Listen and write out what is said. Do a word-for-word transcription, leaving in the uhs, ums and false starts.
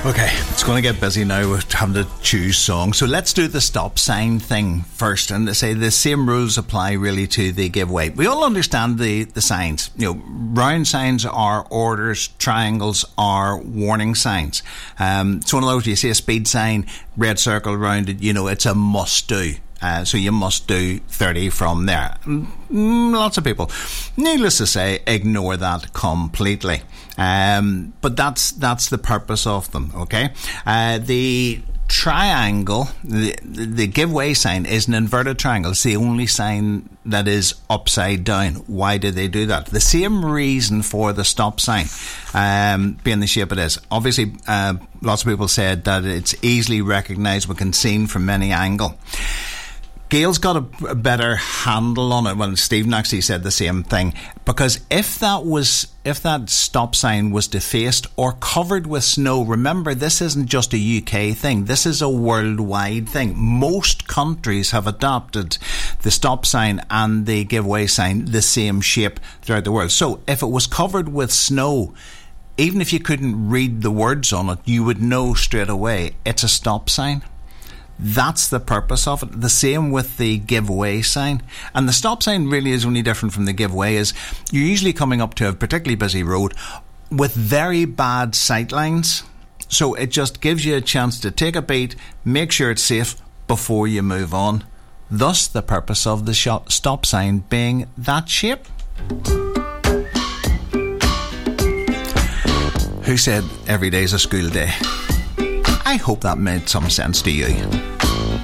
Okay, it's going to get busy now with having to choose songs. So let's do the stop sign thing first. And they say the same rules apply really to the giveaway. We all understand the, the signs. You know, round signs are orders, triangles are warning signs. Um, it's one of those, you see a speed sign, red circle around it, you know, it's a must do. Uh, so you must do thirty from there. Mm, lots of people, needless to say, ignore that completely. Um, but that's that's the purpose of them, okay? Uh, the triangle, the, the giveaway sign is an inverted triangle. It's the only sign that is upside down. Why do they do that? The same reason for the stop sign um, being the shape it is. Obviously, uh, lots of people said that it's easily recognisable, can seen from any angle. Gail's got a, a better handle on it. Well, Stephen actually said the same thing, because if that was if that stop sign was defaced or covered with snow, remember, this isn't just a U K thing, this is a worldwide thing. Most countries have adopted the stop sign and the giveaway sign the same shape throughout the world. So if it was covered with snow, even if you couldn't read the words on it, you would know straight away it's a stop sign. That's the purpose of it. The same with the giveaway sign. And the stop sign really is only different from the giveaway is you're usually coming up to a particularly busy road with very bad sight lines. So it just gives you a chance to take a beat, make sure it's safe before you move on. Thus the purpose of the stop sign being that shape. Who said every day's a school day? I hope that made some sense to you.